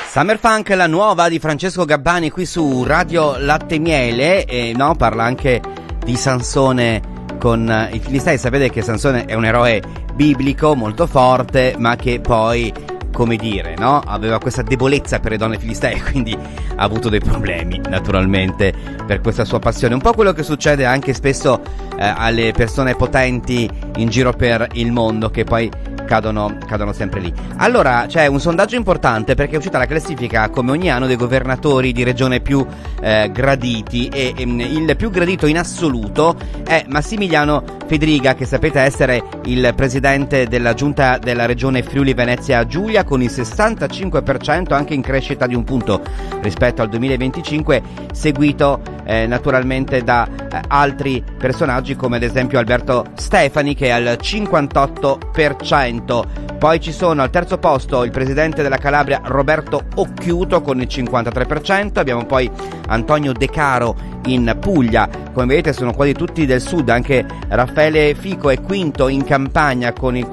Summer Funk, la nuova di Francesco Gabbani qui su Radio Latte Miele, e no, parla anche di Sansone con i Filistei. Sapete che Sansone è un eroe biblico molto forte, ma che poi, come dire, no, aveva questa debolezza per le donne filistee, quindi ha avuto dei problemi naturalmente per questa sua passione. Un po' quello che succede anche spesso alle persone potenti in giro per il mondo, che poi cadono sempre lì. Allora c'è un sondaggio importante, perché è uscita la classifica come ogni anno dei governatori di regione più graditi, e il più gradito in assoluto è Massimiliano Fedriga, che sapete essere il presidente della giunta della regione Friuli Venezia Giulia, con il 65%, anche in crescita di un punto rispetto al 2025, seguito naturalmente da altri personaggi come ad esempio Alberto Stefani, che è al 58%. Poi ci sono al terzo posto il presidente della Calabria Roberto Occhiuto con il 53%, abbiamo poi Antonio De Caro in Puglia, come vedete sono quasi tutti del sud, anche Raffaele Fico è quinto in Campania con il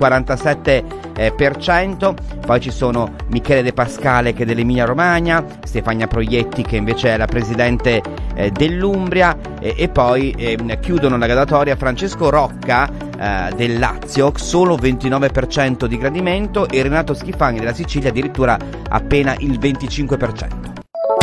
47%, poi ci sono Michele De Pascale che è dell'Emilia Romagna, Stefania Proietti che invece è la presidente dell'Umbria, e poi chiudono la graduatoria Francesco Rocca del Lazio, solo 29% di gradimento, e Renato Schifani della Sicilia addirittura appena il 25%.